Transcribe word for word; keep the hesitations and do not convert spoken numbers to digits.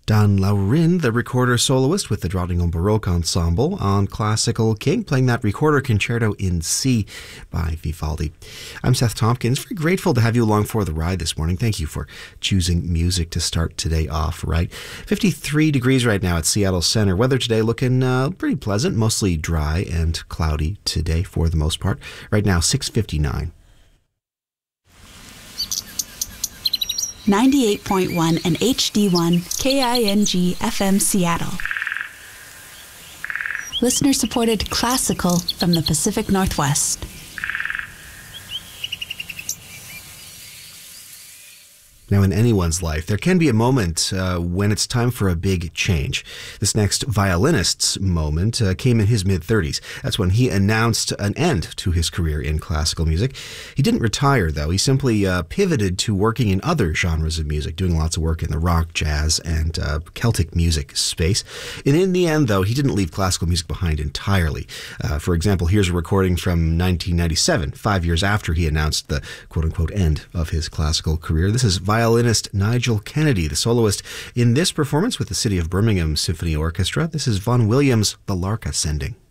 Dan Laurin, the recorder soloist with the Drottningham Baroque Ensemble on Classical King, playing that recorder concerto in C by Vivaldi. I'm Seth Tompkins. Very grateful to have you along for the ride this morning. Thank you for choosing music to start today off right. fifty-three degrees right now at Seattle Center. Weather today looking uh, pretty pleasant, mostly dry and cloudy today for the most part. Right now, six fifty-nine. ninety-eight point one and H D one K I N G F M Seattle. Listener-supported classical from the Pacific Northwest. Now, in anyone's life, there can be a moment uh, when it's time for a big change. This next violinist's moment uh, came in his mid-thirties. That's when he announced an end to his career in classical music. He didn't retire, though. He simply uh, pivoted to working in other genres of music, doing lots of work in the rock, jazz, and uh, Celtic music space. And in the end, though, he didn't leave classical music behind entirely. Uh, for example, here's a recording from nineteen ninety-seven, five years after he announced the quote-unquote end of his classical career. This is violinist Nigel Kennedy, the soloist in this performance with the City of Birmingham Symphony Orchestra. This is Vaughan Williams' The Lark Ascending.